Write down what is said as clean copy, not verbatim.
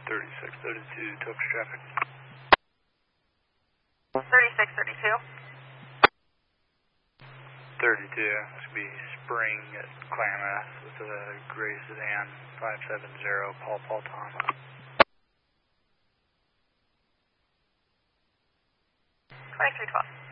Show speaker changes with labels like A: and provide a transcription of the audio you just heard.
A: 3632, Tokyo traffic.
B: 3632.
A: 32, this will be Spring at Klamath with a gray sedan, 570, Paul Tom.
B: 2312.